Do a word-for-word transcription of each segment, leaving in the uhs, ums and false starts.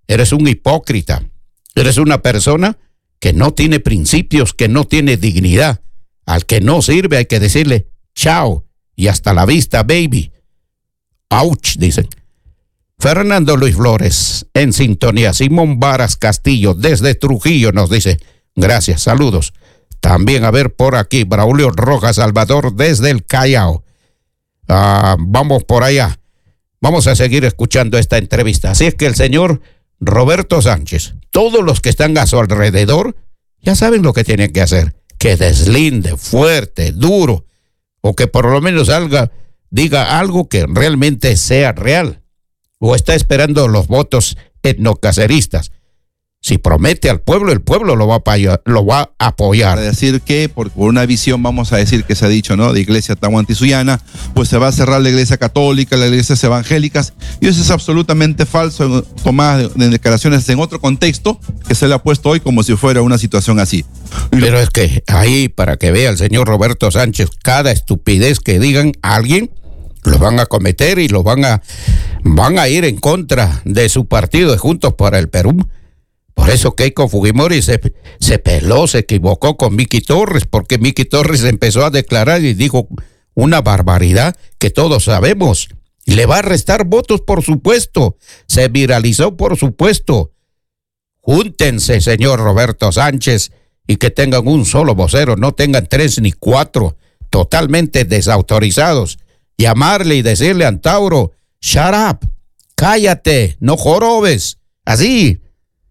eres un hipócrita, eres una persona que no tiene principios, que no tiene dignidad. Al que no sirve hay que decirle chao y hasta la vista, baby. Ouch, dicen. Fernando Luis Flores, en sintonía. Simón Varas Castillo, desde Trujillo, nos dice, gracias, saludos. También, a ver, por aquí, Braulio Rojas Salvador, desde el Callao. Ah, vamos por allá. Vamos a seguir escuchando esta entrevista. Así es que el señor Roberto Sánchez, todos los que están a su alrededor, ya saben lo que tienen que hacer. Que deslinde fuerte, duro, o que por lo menos salga, diga algo que realmente sea real. O está esperando los votos etnocaceristas. Si promete al pueblo, el pueblo lo va a apoyar. Lo va a apoyar. Para decir que, por, por una visión, vamos a decir que se ha dicho, ¿no? De iglesia tahuantinsuyoana, pues se va a cerrar la iglesia católica, las iglesias evangélicas, y eso es absolutamente falso, tomadas de, de declaraciones en otro contexto, que se le ha puesto hoy como si fuera una situación así. Pero lo... es que ahí, para que vea el señor Roberto Sánchez, cada estupidez que digan a alguien, lo van a cometer y lo van a, van a ir en contra de su partido de Juntos para el Perú. Por eso Keiko Fujimori se, se peló, se equivocó con Miki Torres, porque Miki Torres empezó a declarar y dijo una barbaridad que todos sabemos. Le va a restar votos, por supuesto. Se viralizó, por supuesto. Júntense, señor Roberto Sánchez, y que tengan un solo vocero, no tengan tres ni cuatro, totalmente desautorizados. Llamarle y decirle a Antauro, shut up, cállate, no jorobes, así.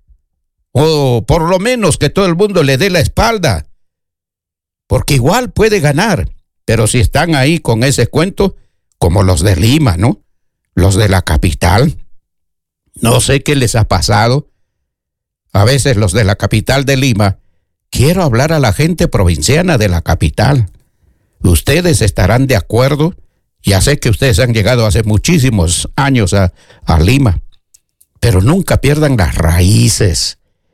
O por lo menos que todo el mundo le dé la espalda, porque igual puede ganar. Pero si están ahí con ese cuento, como los de Lima, ¿no? Los de la capital, no sé qué les ha pasado. A veces los de la capital de Lima, quiero hablar a la gente provinciana de la capital. Ustedes estarán de acuerdo, ya sé que ustedes han llegado hace muchísimos años a, a Lima, pero nunca pierdan las raíces.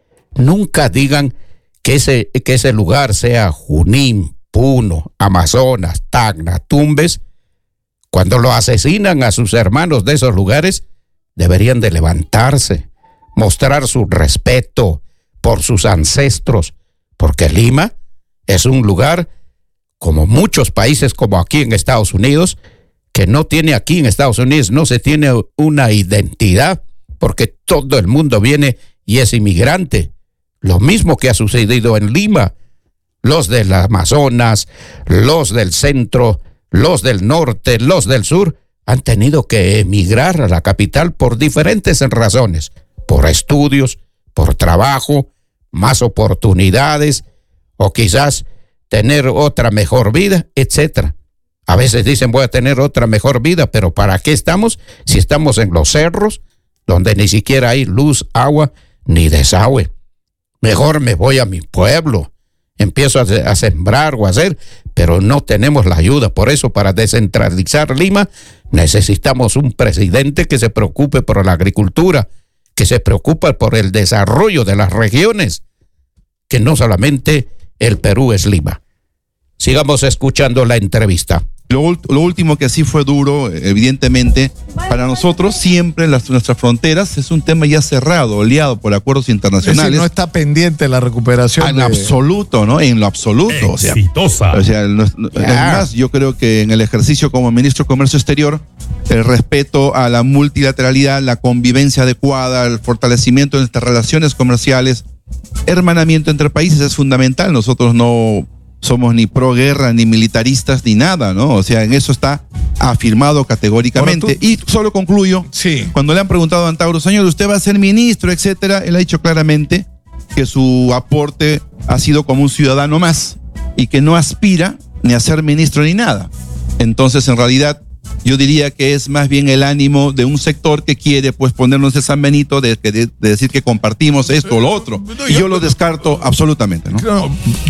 Nunca digan que ese, que ese lugar sea Junín, Puno, Amazonas, Tacna, Tumbes. Cuando lo asesinan a sus hermanos de esos lugares, deberían de levantarse, mostrar su respeto por sus ancestros, porque Lima es un lugar, como muchos países como aquí en Estados Unidos, que no tiene aquí en Estados Unidos, no se tiene una identidad, porque todo el mundo viene y es inmigrante. Lo mismo que ha sucedido en Lima. Los del Amazonas, los del centro, los del norte, los del sur, han tenido que emigrar a la capital por diferentes razones. Por estudios, por trabajo, más oportunidades, o quizás tener otra mejor vida, etcétera. A veces dicen voy a tener otra mejor vida, pero ¿para qué estamos si estamos en los cerros, donde ni siquiera hay luz, agua, ni desagüe? Mejor me voy a mi pueblo, empiezo a, a sembrar o a hacer, pero no tenemos la ayuda. Por eso, para descentralizar Lima, necesitamos un presidente que se preocupe por la agricultura, que se preocupe por el desarrollo de las regiones, que no solamente el Perú es Lima. Sigamos escuchando la entrevista. Lo, lo último que sí fue duro, evidentemente, para nosotros siempre las, nuestras fronteras es un tema ya cerrado, oleado por acuerdos internacionales. Es decir, no está pendiente la recuperación. En de... absoluto, ¿no? En lo absoluto. Exitosa. O sea, o sea además, yo creo que en el ejercicio como ministro de Comercio Exterior, el respeto a la multilateralidad, la convivencia adecuada, el fortalecimiento de nuestras relaciones comerciales, hermanamiento entre países es fundamental. Nosotros no somos ni pro guerra, ni militaristas, ni nada, ¿no? O sea, en eso está afirmado categóricamente. Tú... Y solo concluyo, sí. Cuando le han preguntado a Antauro, señor, usted va a ser ministro, etcétera, él ha dicho claramente que su aporte ha sido como un ciudadano más y que no aspira ni a ser ministro ni nada. Entonces, en realidad, yo diría que es más bien el ánimo de un sector que quiere pues ponernos el San Benito de, de, de decir que compartimos esto o lo otro. Y yo lo descarto absolutamente, ¿no?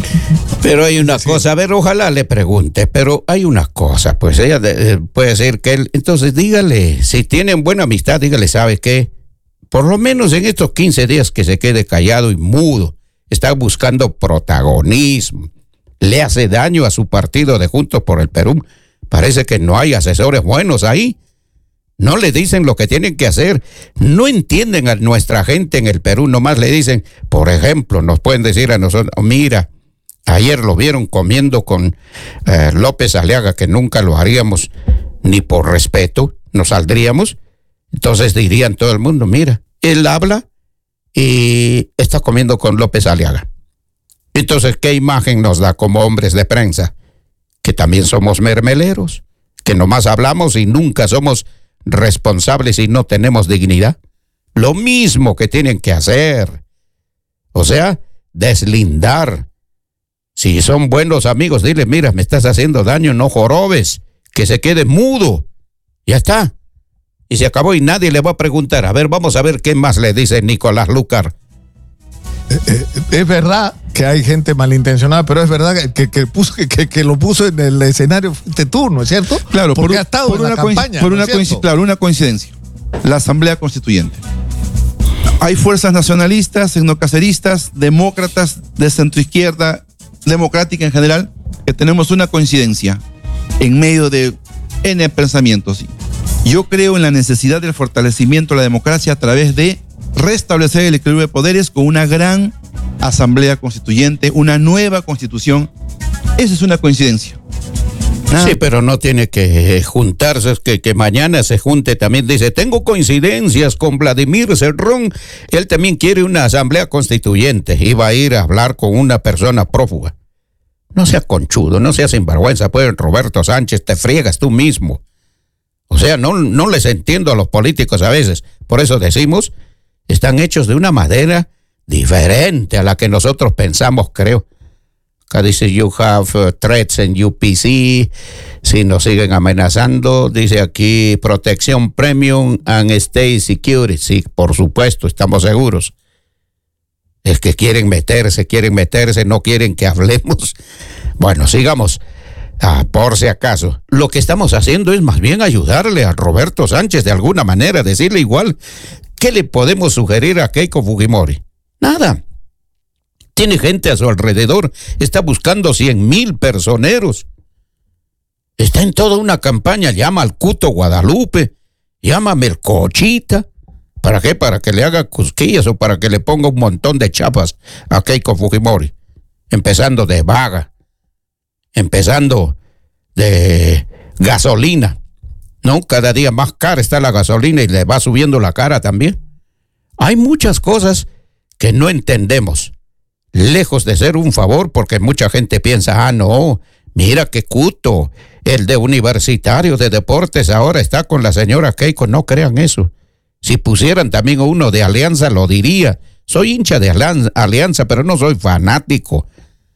Pero hay una cosa, a ver, ojalá le pregunte, pero hay una cosa, pues ella de, puede decir que él, entonces dígale, si tienen buena amistad, dígale, ¿sabe qué? Por lo menos en estos quince días que se quede callado y mudo, está buscando protagonismo, le hace daño a su partido de Juntos por el Perú. Parece que no hay asesores buenos ahí. No le dicen lo que tienen que hacer. No entienden a nuestra gente en el Perú. Nomás le dicen, por ejemplo, nos pueden decir a nosotros, mira, ayer lo vieron comiendo con eh, López Aliaga, que nunca lo haríamos ni por respeto, nos saldríamos. Entonces dirían todo el mundo, mira, él habla y está comiendo con López Aliaga. Entonces, ¿qué imagen nos da como hombres de prensa? Que también somos mermeleros, que nomás hablamos y nunca somos responsables y no tenemos dignidad. Lo mismo que tienen que hacer. O sea, deslindar. Si son buenos amigos, dile, mira, me estás haciendo daño, no jorobes, que se quede mudo. Ya está. Y se acabó y nadie le va a preguntar. A ver, vamos a ver qué más le dice Nicolás Lúcar. Eh, eh, es verdad que hay gente malintencionada, pero es verdad que, que, puso, que, que lo puso en el escenario fuiste tú, ¿no es cierto? Claro, porque por, ha estado por en una la campaña. Por ¿no una, es cierto? claro, una coincidencia. La Asamblea Constituyente. Hay fuerzas nacionalistas, etnocaceristas, demócratas de centroizquierda, democrática en general, que tenemos una coincidencia en medio de N pensamientos. Yo creo en la necesidad del fortalecimiento de la democracia a través de restablecer el equilibrio de poderes con una gran asamblea constituyente, una nueva constitución. Esa es una coincidencia. Nada. Sí, pero no tiene que juntarse, es que, que mañana se junte también. Dice, tengo coincidencias con Vladimir Cerrón, él también quiere una asamblea constituyente, iba a ir a hablar con una persona prófuga. No sea conchudo, no sea sinvergüenza, pues Roberto Sánchez, te friegas tú mismo. O sea, no, no les entiendo a los políticos a veces, por eso decimos, están hechos de una madera diferente a la que nosotros pensamos, creo. Acá dice, you have uh, threats en U P C, si nos siguen amenazando, dice aquí, protección premium and state security, sí, por supuesto, estamos seguros. Es que quieren meterse, quieren meterse, no quieren que hablemos. Bueno, sigamos. Ah, por si acaso, lo que estamos haciendo es más bien ayudarle a Roberto Sánchez de alguna manera, decirle igual, ¿qué le podemos sugerir a Keiko Fujimori? Nada. Tiene gente a su alrededor, está buscando cien mil personeros. Está en toda una campaña, llama al Cuto Guadalupe, llama a Melcochita. ¿Para qué? Para que le haga cosquillas o para que le ponga un montón de chapas a Keiko Fujimori. Empezando de vaga, empezando de gasolina. ¿No? Cada día más cara está la gasolina y le va subiendo la cara también. Hay muchas cosas que no entendemos. Lejos de ser un favor, porque mucha gente piensa, ah, no, mira qué Cuto, el de Universitario de Deportes ahora está con la señora Keiko. No crean eso. Si pusieran también uno de Alianza, lo diría. Soy hincha de Alianza, pero no soy fanático.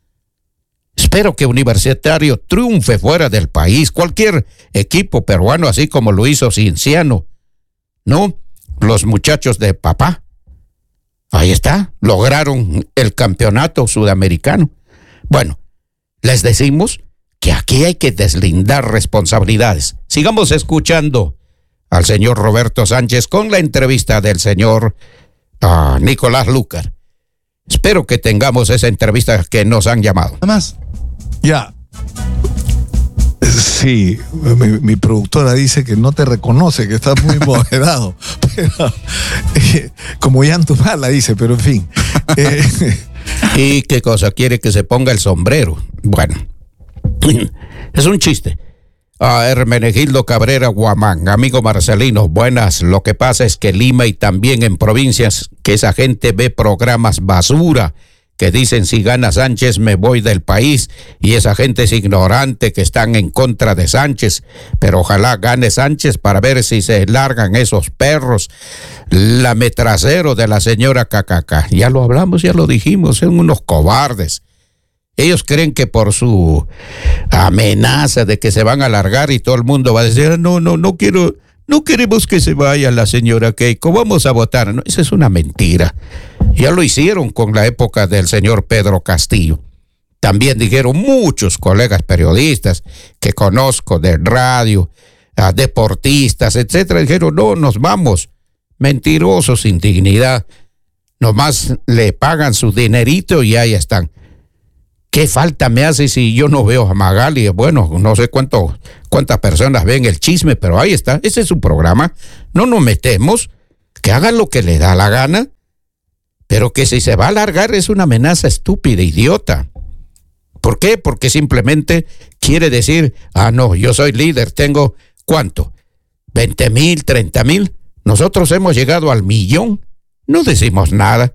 Espero que Universitario triunfe fuera del país. Cualquier equipo peruano, así como lo hizo Cienciano. ¿No? Los muchachos de papá. Ahí está. Lograron el campeonato sudamericano. Bueno, les decimos que aquí hay que deslindar responsabilidades. Sigamos escuchando al señor Roberto Sánchez con la entrevista del señor uh, Nicolás Lúcar. Espero que tengamos esa entrevista que nos han llamado. Nada más. Ya. Sí, mi, mi productora dice que no te reconoce, que estás muy moderado. Pero, eh, como llanto mala, dice, pero en fin. Eh, ¿Y qué cosa? ¿Quiere que se ponga el sombrero? Bueno, es un chiste. Ah, Hermenegildo Cabrera Guamán, amigo Marcelino, buenas. Lo que pasa es que Lima y también en provincias que esa gente ve programas basura que dicen si gana Sánchez me voy del país, y esa gente es ignorante que están en contra de Sánchez, pero ojalá gane Sánchez para ver si se largan esos perros, la metrasero de la señora Cacaca. Ya lo hablamos, ya lo dijimos, son unos cobardes. Ellos creen que por su amenaza de que se van a largar y todo el mundo va a decir, no, no, no quiero, no queremos que se vaya la señora Keiko, vamos a votar. No, esa es una mentira. Ya lo hicieron con la época del señor Pedro Castillo. También dijeron muchos colegas periodistas que conozco de radio, uh, deportistas, etcétera, dijeron, no, nos vamos. Mentirosos, sin dignidad. Nomás le pagan su dinerito y ahí están. ¿Qué falta me hace si yo no veo a Magali? Bueno, no sé cuánto, cuántas personas ven el chisme, pero ahí está, ese es su programa. No nos metemos, que hagan lo que le da la gana, pero que si se va a alargar es una amenaza estúpida, idiota. ¿Por qué? Porque simplemente quiere decir, ah, no, yo soy líder, tengo, ¿cuánto? ¿veinte mil, treinta mil? Nosotros hemos llegado al millón, no decimos nada.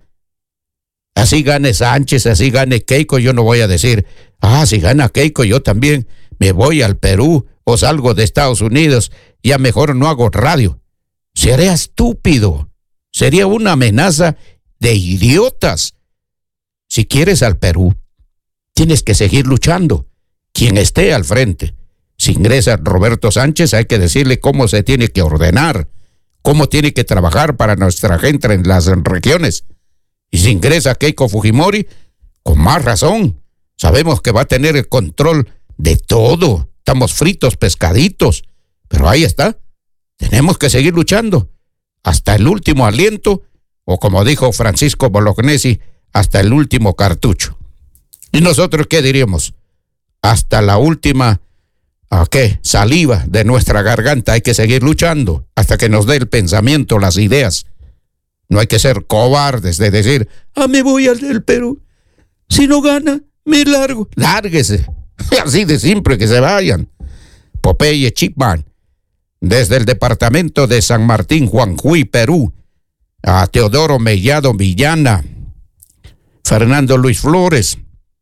Así gane Sánchez, así gane Keiko, yo no voy a decir, ah, si gana Keiko yo también me voy al Perú o salgo de Estados Unidos, ya mejor no hago radio. Sería estúpido, sería una amenaza de idiotas. Si quieres al Perú, tienes que seguir luchando, quien esté al frente. Si ingresa Roberto Sánchez, hay que decirle cómo se tiene que ordenar, cómo tiene que trabajar para nuestra gente en las regiones. Y si ingresa Keiko Fujimori, con más razón, sabemos que va a tener el control de todo. Estamos fritos, pescaditos, pero ahí está. Tenemos que seguir luchando hasta el último aliento, o como dijo Francisco Bolognesi, hasta el último cartucho. ¿Y nosotros qué diríamos? Hasta la última, ¿a qué? Saliva de nuestra garganta hay que seguir luchando hasta que nos dé el pensamiento, las ideas. No hay que ser cobardes de decir, ah, me voy al del Perú. Si no gana, me largo. Lárguese. Así de simple, que se vayan. Popeye Chipman, desde el departamento de San Martín, Juanjuy, Perú, a Teodoro Mellado Villana, Fernando Luis Flores,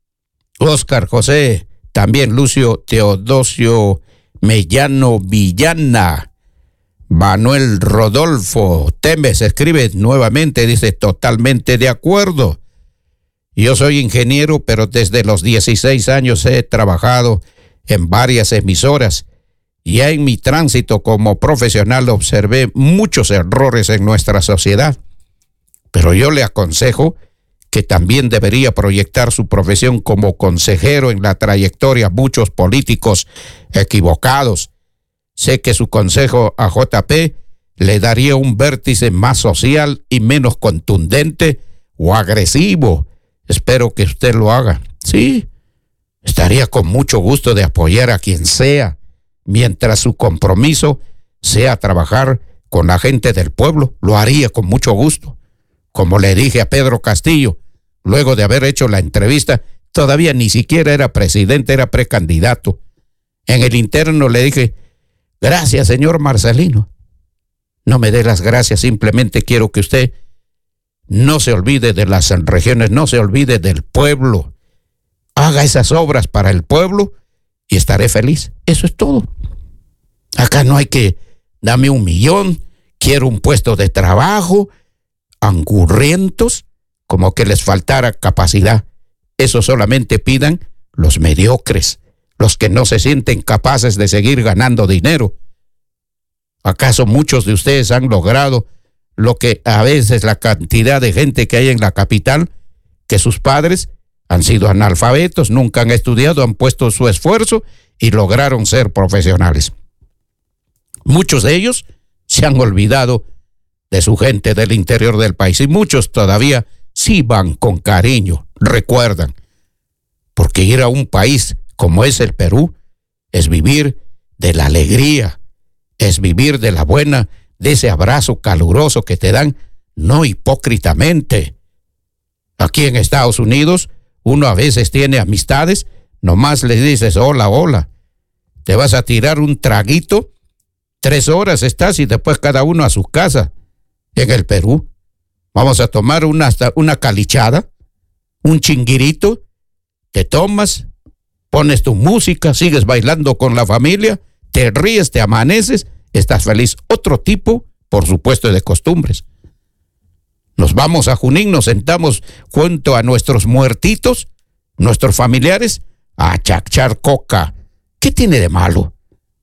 Óscar José, también Lucio Teodosio Mellano Villana, Manuel Rodolfo Temes escribe nuevamente, dice, totalmente de acuerdo. Yo soy ingeniero, pero desde los dieciséis años he trabajado en varias emisoras. Ya en mi tránsito como profesional observé muchos errores en nuestra sociedad. Pero yo le aconsejo que también debería proyectar su profesión como consejero en la trayectoria de muchos políticos equivocados. Sé que su consejo a J P le daría un vértice más social y menos contundente o agresivo. Espero que usted lo haga. Sí, estaría con mucho gusto de apoyar a quien sea, mientras su compromiso sea trabajar con la gente del pueblo. Lo haría con mucho gusto. Como le dije a Pedro Castillo, luego de haber hecho la entrevista, todavía ni siquiera era presidente, era precandidato. En el interno le dije, gracias, señor Marcelino. No me dé las gracias, simplemente quiero que usted no se olvide de las regiones, no se olvide del pueblo. Haga esas obras para el pueblo y estaré feliz. Eso es todo. Acá no hay que, dame un millón, quiero un puesto de trabajo, angurrientos, como que les faltara capacidad. Eso solamente pidan los mediocres, los que no se sienten capaces de seguir ganando dinero. ¿Acaso muchos de ustedes han logrado lo que a veces la cantidad de gente que hay en la capital, que sus padres han sido analfabetos, nunca han estudiado, han puesto su esfuerzo y lograron ser profesionales? Muchos de ellos se han olvidado de su gente del interior del país y muchos todavía sí van con cariño, recuerdan, porque ir a un país como es el Perú es vivir de la alegría, es vivir de la buena, de ese abrazo caluroso que te dan, no hipócritamente. Aquí en Estados Unidos uno a veces tiene amistades, nomás le dices hola, hola, te vas a tirar un traguito, tres horas estás y después cada uno a su casa. En el Perú vamos a tomar una, una calichada, un chinguirito, te tomas, pones tu música, sigues bailando con la familia, te ríes, te amaneces, estás feliz. Otro tipo, por supuesto, de costumbres. Nos vamos a Junín, nos sentamos junto a nuestros muertitos, nuestros familiares, a chachar coca. ¿Qué tiene de malo?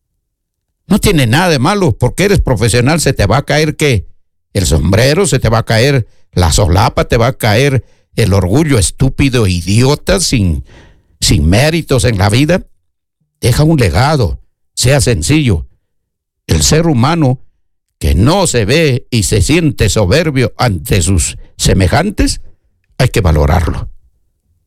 No tiene nada de malo, porque eres profesional, se te va a caer ¿qué? El sombrero, se te va a caer la solapa, te va a caer el orgullo estúpido, idiota, sin, sin méritos en la vida. Deja un legado, sea sencillo. El ser humano que no se ve y se siente soberbio ante sus semejantes, hay que valorarlo.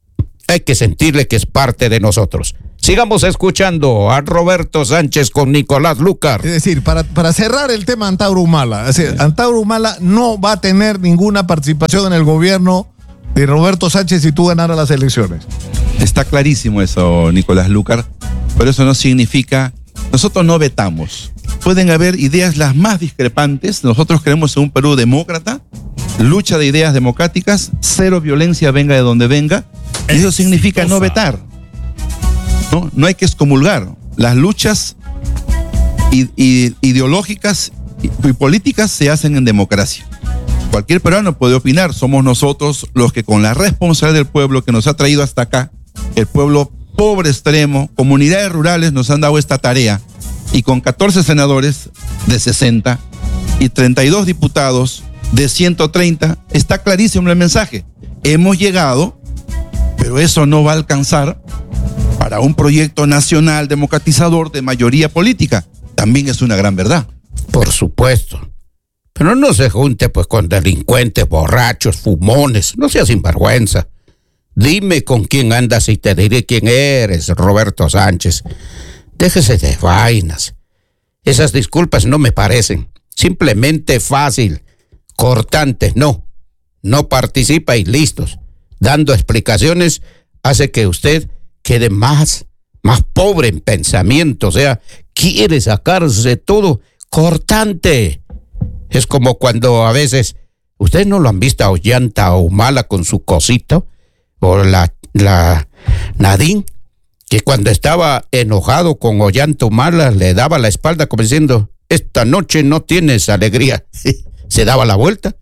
hay que sentirle que es parte de nosotros. Sigamos escuchando a Roberto Sánchez con Nicolás Lucar. Es decir, para, para cerrar el tema Antauro Humala, es decir, Antauro Humala no va a tener ninguna participación en el gobierno de Roberto Sánchez si tú ganaras las elecciones. Está clarísimo eso, Nicolás Lucar, pero eso no significa... Nosotros no vetamos. Pueden haber ideas las más discrepantes. Nosotros creemos en un Perú demócrata, lucha de ideas democráticas, cero violencia venga de donde venga. Y eso significa no vetar. No, no hay que excomulgar. Las luchas i- i- ideológicas y, y políticas se hacen en democracia. Cualquier peruano puede opinar. Somos nosotros los que con la responsabilidad del pueblo que nos ha traído hasta acá, el pueblo pobre extremo, comunidades rurales nos han dado esta tarea. Y con catorce senadores de sesenta y treinta y dos diputados de ciento treinta, está clarísimo el mensaje. Hemos llegado, pero eso no va a alcanzar para un proyecto nacional democratizador de mayoría política. También es una gran verdad. Por supuesto. Pero no se junte pues con delincuentes, borrachos, fumones. No seas sinvergüenza. Dime con quién andas y te diré quién eres, Roberto Sánchez. Déjese de vainas. Esas disculpas no me parecen. Simplemente fácil. Cortantes, no. No participa y listos. Dando explicaciones hace que usted quede más, más pobre en pensamiento. O sea, quiere sacarse todo cortante. Es como cuando a veces, ustedes no lo han visto a Ollanta Humala con su cosito, o la, la Nadine, que cuando estaba enojado con Ollanta Humala le daba la espalda como diciendo, esta noche no tienes alegría. Se daba la vuelta.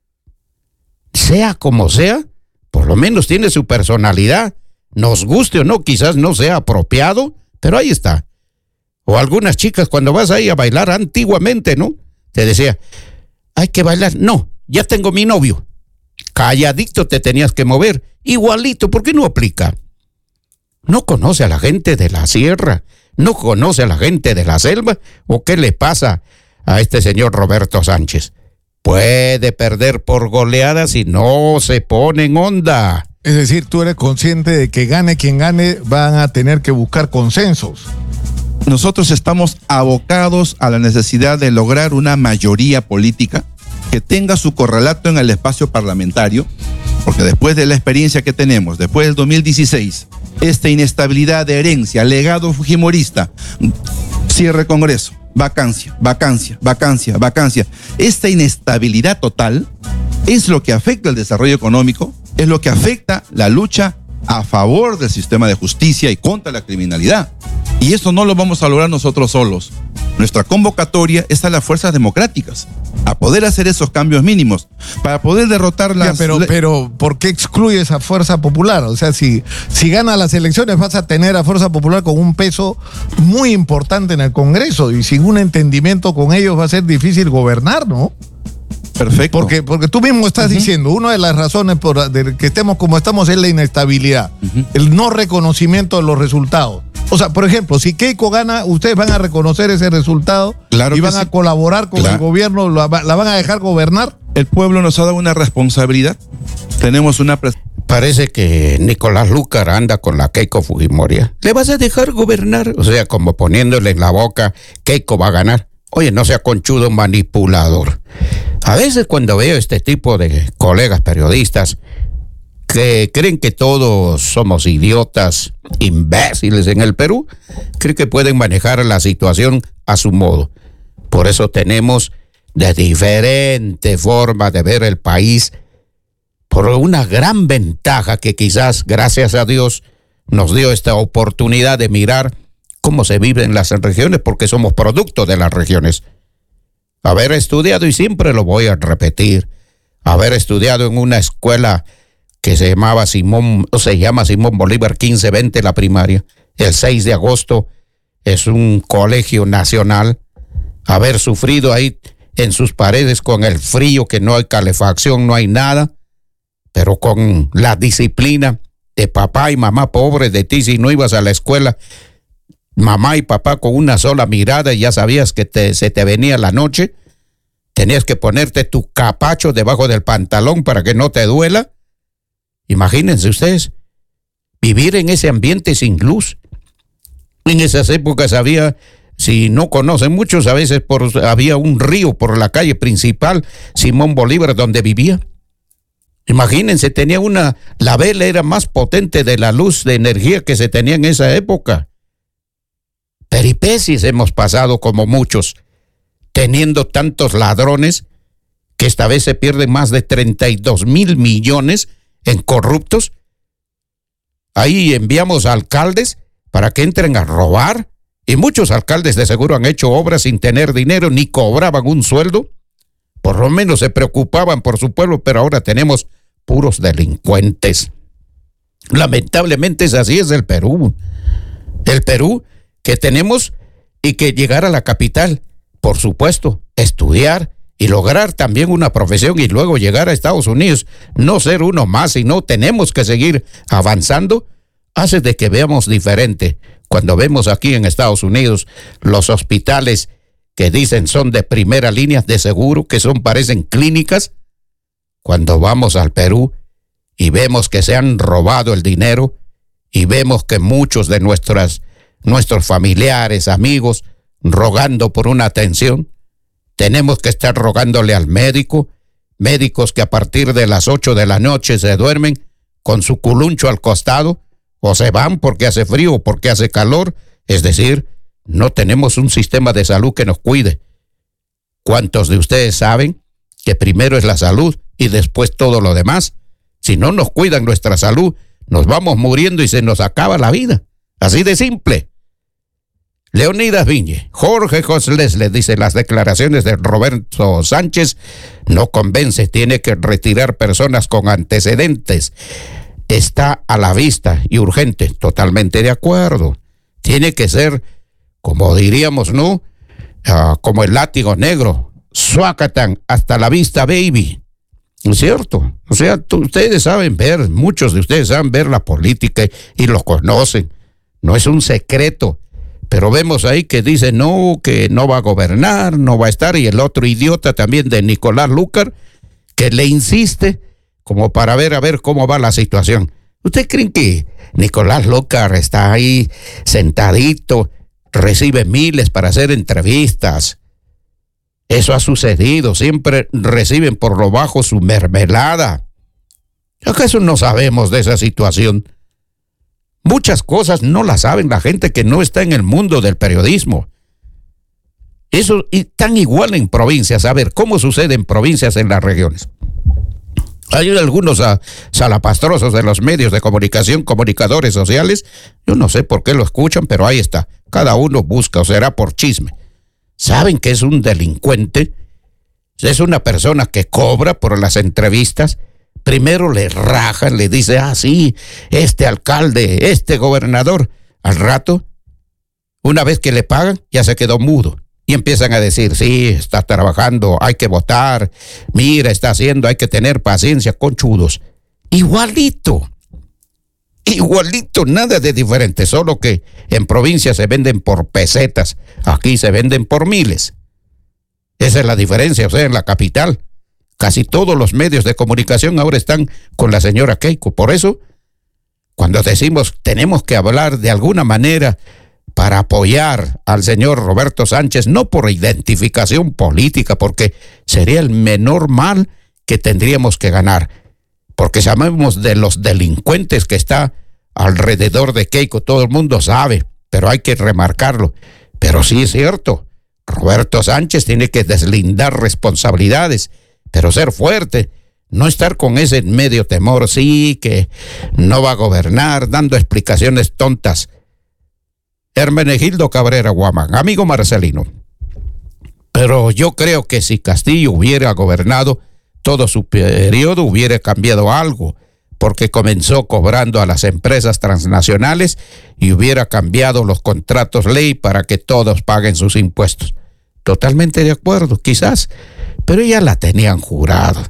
Sea como sea, por lo menos tiene su personalidad. Nos guste o no, quizás no sea apropiado, pero ahí está. O algunas chicas cuando vas ahí a bailar antiguamente, ¿no? Te decía, hay que bailar. No, ya tengo mi novio. Calladito te tenías que mover. Igualito, ¿por qué no aplica? ¿No conoce a la gente de la sierra? ¿No conoce a la gente de la selva? ¿O qué le pasa a este señor Roberto Sánchez? Puede perder por goleada si no se pone en onda. Es decir, tú eres consciente de que gane quien gane, van a tener que buscar consensos. Nosotros estamos abocados a la necesidad de lograr una mayoría política que tenga su correlato en el espacio parlamentario, porque después de la experiencia que tenemos, después del dos mil dieciséis, esta inestabilidad de herencia, legado fujimorista, cierre Congreso, vacancia, vacancia, vacancia, vacancia, esta inestabilidad total es lo que afecta el desarrollo económico, es lo que afecta la lucha a favor del sistema de justicia y contra la criminalidad. Y eso no lo vamos a lograr nosotros solos. Nuestra convocatoria es a las fuerzas democráticas, a poder hacer esos cambios mínimos, para poder derrotar las... Ya, pero, pero, ¿por qué excluyes a Fuerza Popular? O sea, si, si gana las elecciones vas a tener a Fuerza Popular con un peso muy importante en el Congreso y sin un entendimiento con ellos va a ser difícil gobernar, ¿no? Perfecto. Porque, porque tú mismo estás uh-huh. diciendo, una de las razones por de que estemos como estamos es la inestabilidad, uh-huh. el no reconocimiento de los resultados. O sea, por ejemplo, si Keiko gana, ustedes van a reconocer ese resultado claro y van sí. a colaborar con claro. el gobierno, la, la van a dejar gobernar. El pueblo nos ha dado una responsabilidad. Tenemos una... Pres- Parece que Nicolás Lucar anda con la Keiko Fujimori. ¿Le vas a dejar gobernar? O sea, como poniéndole en la boca, Keiko va a ganar. Oye, no sea conchudo manipulador. A veces cuando veo este tipo de colegas periodistas que creen que todos somos idiotas, imbéciles en el Perú, creen que pueden manejar la situación a su modo. Por eso tenemos de diferentes formas de ver el país, por una gran ventaja que quizás, gracias a Dios, nos dio esta oportunidad de mirar cómo se vive en las regiones, porque somos producto de las regiones. Haber estudiado, y siempre lo voy a repetir, haber estudiado en una escuela que se llamaba Simón, o se llama Simón Bolívar quince veinte, la primaria, el seis de agosto, es un colegio nacional, haber sufrido ahí en sus paredes con el frío, que no hay calefacción, no hay nada, pero con la disciplina de papá y mamá pobres de ti, si no ibas a la escuela, mamá y papá con una sola mirada y ya sabías que te, se te venía la noche, tenías que ponerte tu capacho debajo del pantalón para que no te duela. Imagínense ustedes, vivir en ese ambiente sin luz. En esas épocas había, si no conocen muchos, a veces por, había un río por la calle principal, Simón Bolívar, donde vivía. Imagínense, tenía una, la vela era más potente de la luz de energía que se tenía en esa época. Peripecias hemos pasado como muchos, teniendo tantos ladrones que esta vez se pierden más de treinta y dos mil millones en corruptos. Ahí enviamos a alcaldes para que entren a robar, y muchos alcaldes de seguro han hecho obras sin tener dinero, ni cobraban un sueldo. Por lo menos se preocupaban por su pueblo, pero ahora tenemos puros delincuentes. Lamentablemente es así, es el Perú. El Perú que tenemos, y que llegar a la capital, por supuesto, estudiar y lograr también una profesión y luego llegar a Estados Unidos, no ser uno más, sino tenemos que seguir avanzando, hace de que veamos diferente. Cuando vemos aquí en Estados Unidos los hospitales que dicen son de primera línea, de seguro que son, parecen clínicas. Cuando vamos al Perú y vemos que se han robado el dinero y vemos que muchos de nuestras, nuestros familiares, amigos, rogando por una atención, tenemos que estar rogándole al médico, médicos que a partir de las ocho de la noche se duermen con su culuncho al costado, o se van porque hace frío o porque hace calor, es decir, no tenemos un sistema de salud que nos cuide. ¿Cuántos de ustedes saben que primero es la salud y después todo lo demás? Si no nos cuidan nuestra salud, nos vamos muriendo y se nos acaba la vida. Así de simple. Leonidas Viñe, Jorge Josles le dice, las declaraciones de Roberto Sánchez no convence, tiene que retirar personas con antecedentes. Está a la vista y urgente, totalmente de acuerdo. Tiene que ser, como diríamos, ¿no? Uh, como el látigo negro, Suacatán, hasta la vista, baby. ¿No es cierto? O sea, tú, ustedes saben ver, muchos de ustedes saben ver la política y lo conocen. No es un secreto. Pero vemos ahí que dice no, que no va a gobernar, no va a estar, y el otro idiota también de Nicolás Lucar, que le insiste como para ver a ver cómo va la situación. ¿Ustedes creen que Nicolás Lucar está ahí sentadito, recibe miles para hacer entrevistas? Eso ha sucedido, siempre reciben por lo bajo su mermelada. ¿Acaso no sabemos de esa situación? Muchas cosas no las saben la gente que no está en el mundo del periodismo. Eso y tan igual en provincias. A ver, ¿cómo sucede en provincias, en las regiones? Hay algunos uh, salapastrosos de los medios de comunicación, comunicadores sociales. Yo no sé por qué lo escuchan, pero ahí está. Cada uno busca, o será por chisme. ¿Saben que es un delincuente? Es una persona que cobra por las entrevistas. Primero le rajan, le dice, ah, sí, este alcalde, este gobernador. Al rato, una vez que le pagan, ya se quedó mudo. Y empiezan a decir, sí, está trabajando, hay que votar, mira, está haciendo, hay que tener paciencia, conchudos. Igualito, igualito, nada de diferente, solo que en provincia se venden por pesetas, aquí se venden por miles. Esa es la diferencia, o sea, en la capital. Casi todos los medios de comunicación ahora están con la señora Keiko. Por eso, cuando decimos tenemos que hablar de alguna manera para apoyar al señor Roberto Sánchez, no por identificación política, porque sería el menor mal que tendríamos que ganar, porque sabemos de los delincuentes que está alrededor de Keiko, todo el mundo sabe, pero hay que remarcarlo. Pero sí es cierto, Roberto Sánchez tiene que deslindar responsabilidades, pero ser fuerte, no estar con ese medio temor, sí, que no va a gobernar, dando explicaciones tontas. Hermenegildo Cabrera Guamán, amigo Marcelino, pero yo creo que si Castillo hubiera gobernado todo su periodo, hubiera cambiado algo, porque comenzó cobrando a las empresas transnacionales y hubiera cambiado los contratos ley para que todos paguen sus impuestos. Totalmente de acuerdo, quizás, pero ya la tenían jurada.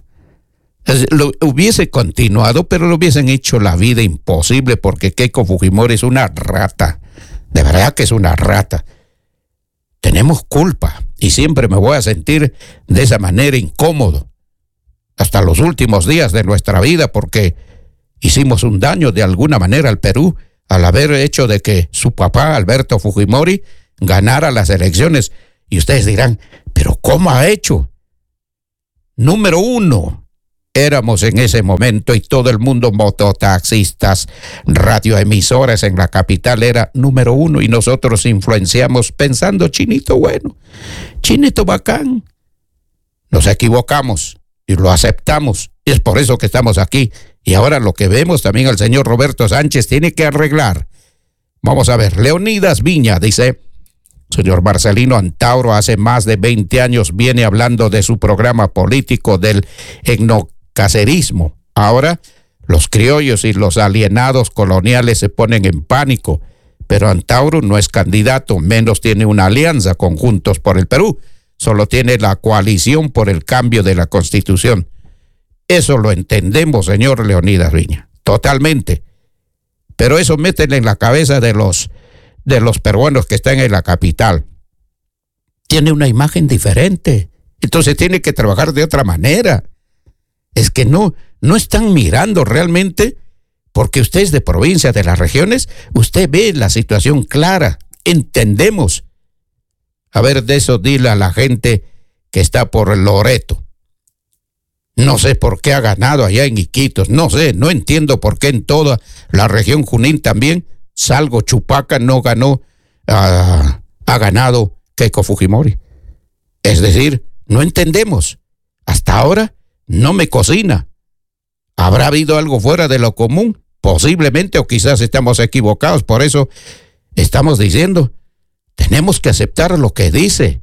Lo hubiese continuado, pero lo hubiesen hecho la vida imposible, porque Keiko Fujimori es una rata. De verdad que es una rata. Tenemos culpa y siempre me voy a sentir de esa manera incómodo hasta los últimos días de nuestra vida, porque hicimos un daño de alguna manera al Perú al haber hecho de que su papá, Alberto Fujimori, ganara las elecciones. Y ustedes dirán, ¿pero cómo ha hecho? Número uno, éramos en ese momento y todo el mundo, mototaxistas, radioemisoras en la capital, era número uno y nosotros influenciamos pensando, chinito bueno, chinito bacán. Nos equivocamos y lo aceptamos y es por eso que estamos aquí. Y ahora lo que vemos también al señor Roberto Sánchez tiene que arreglar. Vamos a ver, Leonidas Viña dice, señor Marcelino Antauro hace más de veinte años viene hablando de su programa político del etnocacerismo. Ahora los criollos y los alienados coloniales se ponen en pánico, pero Antauro no es candidato, menos tiene una alianza con Juntos por el Perú, solo tiene la coalición por el cambio de la Constitución. Eso lo entendemos, señor Leonidas Viña, totalmente. Pero eso métele en la cabeza de los, de los peruanos que están en la capital. Tiene una imagen diferente, entonces tiene que trabajar de otra manera. Es que no, no están mirando realmente, porque usted es de provincia, de las regiones, usted ve la situación clara, entendemos. A ver, de eso dile a la gente que está por el Loreto. No sé por qué ha ganado allá en Iquitos, no sé, no entiendo por qué en toda la región Junín también, salvo Chupaca, no ganó, uh, ha ganado Keiko Fujimori. Es decir, no entendemos. Hasta ahora no me cocina. ¿Habrá habido algo fuera de lo común? Posiblemente, o quizás estamos equivocados, por eso estamos diciendo, tenemos que aceptar lo que dice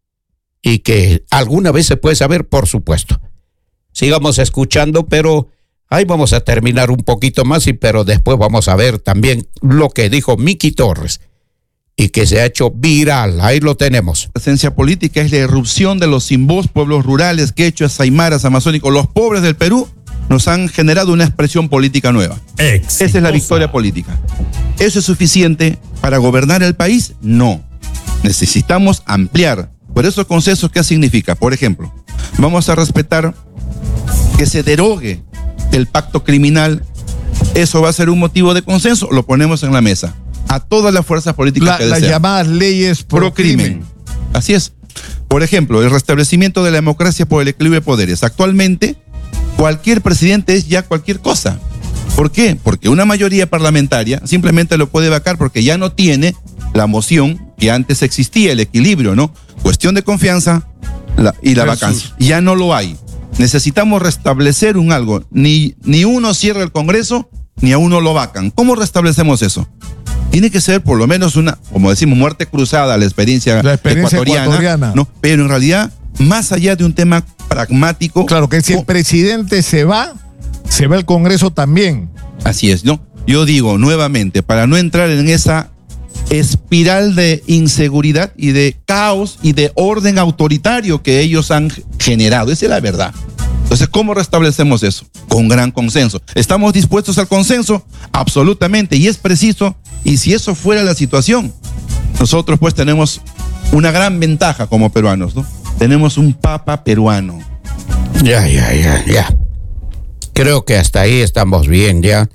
y que alguna vez se puede saber, por supuesto. Sigamos escuchando, pero ahí vamos a terminar un poquito más, y pero después vamos a ver también lo que dijo Miki Torres y que se ha hecho viral. Ahí lo tenemos. La presencia política es la irrupción de los sin voz, pueblos rurales, quechuas, aymaras, amazónicos, los pobres del Perú, nos han generado una expresión política nueva. Exitosa. Esa es la victoria política. ¿Eso es suficiente para gobernar el país? No. Necesitamos ampliar. Por esos consensos, ¿qué significa? Por ejemplo, vamos a respetar que se derogue el pacto criminal. Eso va a ser un motivo de consenso, lo ponemos en la mesa. A todas las fuerzas políticas la, que desean. Las llamadas leyes pro, pro crimen. crimen. Así es. Por ejemplo, el restablecimiento de la democracia por el equilibrio de poderes. Actualmente, cualquier presidente es ya cualquier cosa. ¿Por qué? Porque una mayoría parlamentaria simplemente lo puede vacar porque ya no tiene la moción que antes existía, el equilibrio, ¿no? Cuestión de confianza la, y la Jesús. Vacancia. Ya no lo hay. Necesitamos restablecer un algo. Ni, ni uno cierra el Congreso, ni a uno lo vacan. ¿Cómo restablecemos eso? Tiene que ser por lo menos una, como decimos, muerte cruzada a la experiencia, la experiencia ecuatoriana, ecuatoriana. ¿No? Pero en realidad, más allá de un tema pragmático. Claro, que si el presidente se va, se va el Congreso también. Así es, ¿no? Yo digo nuevamente, para no entrar en esa espiral de inseguridad y de caos y de orden autoritario que ellos han generado. Esa es la verdad. Entonces, ¿cómo restablecemos eso? Con gran consenso. ¿Estamos dispuestos al consenso? Absolutamente, y es preciso. Y si eso fuera la situación, nosotros pues tenemos una gran ventaja como peruanos, ¿no? Tenemos un papa peruano. Ya, ya, ya, ya. Creo que hasta ahí estamos bien, ya.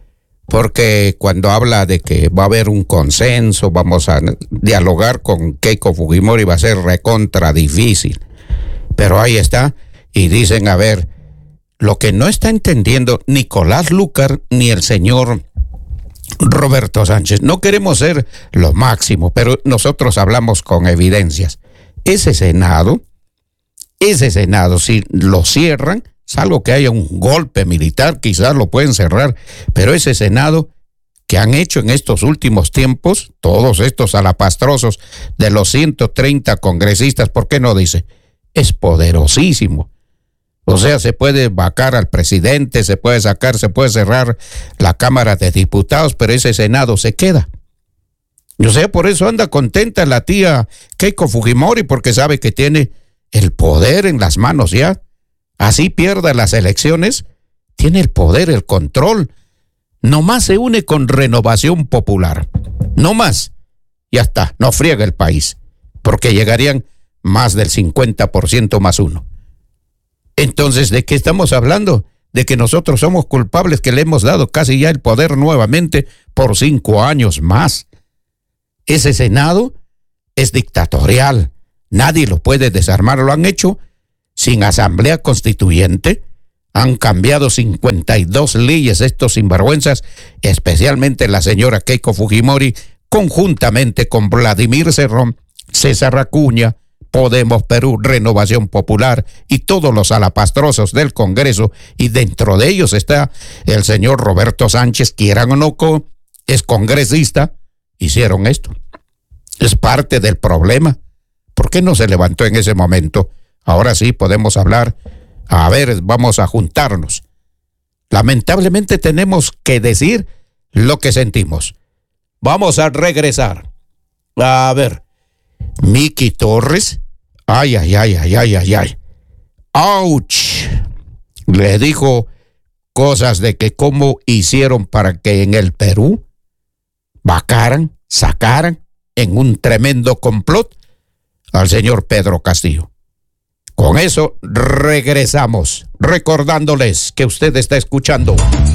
Porque cuando habla de que va a haber un consenso, vamos a dialogar con Keiko Fujimori, va a ser recontra difícil. Pero ahí está. Y dicen, a ver, lo que no está entendiendo Nicolás Lúcar ni el señor Roberto Sánchez, no queremos ser lo máximo, pero nosotros hablamos con evidencias. Ese Senado, ese Senado, si lo cierran, salvo que haya un golpe militar, quizás lo pueden cerrar, pero ese Senado que han hecho en estos últimos tiempos, todos estos alapastrosos de los ciento treinta congresistas, ¿por qué no dice? Es poderosísimo. O sea, se puede vacar al presidente, se puede sacar, se puede cerrar la Cámara de Diputados, pero ese Senado se queda. Yo sé, por eso anda contenta la tía Keiko Fujimori, porque sabe que tiene el poder en las manos ya. Así pierda las elecciones, tiene el poder, el control. Nomás se une con Renovación Popular. No más. Ya está, no friega el país, porque llegarían más del cincuenta por ciento más uno. Entonces, ¿de qué estamos hablando? de que nosotros somos culpables, que le hemos dado casi ya el poder nuevamente por cinco años más. Ese Senado es dictatorial, nadie lo puede desarmar, lo han hecho sin asamblea constituyente, han cambiado cincuenta y dos leyes estos sinvergüenzas, especialmente la señora Keiko Fujimori, conjuntamente con Vladimir Cerrón, César Acuña, Podemos Perú, Renovación Popular y todos los alapastrosos del Congreso, y dentro de ellos está el señor Roberto Sánchez, quieran o no, es congresista, hicieron esto. Es parte del problema. ¿Por qué no se levantó en ese momento? Ahora sí podemos hablar. A ver, vamos a juntarnos. Lamentablemente tenemos que decir lo que sentimos. Vamos a regresar. A ver, Miki Torres, ay, ay, ay, ay, ay, ay, ay. ¡Auch! Le dijo cosas de que cómo hicieron para que en el Perú vacaran, sacaran en un tremendo complot al señor Pedro Castillo. Con eso regresamos, recordándoles que usted está escuchando